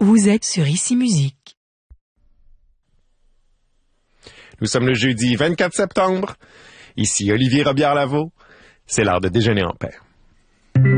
Vous êtes sur Ici Musique. Nous sommes le jeudi 24 septembre. Ici Olivier Robillard-Lavaux. C'est l'heure de déjeuner en paix.